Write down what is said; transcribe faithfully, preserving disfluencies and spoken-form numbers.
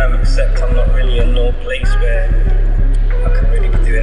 time, except I'm not really in no place where I can really be doing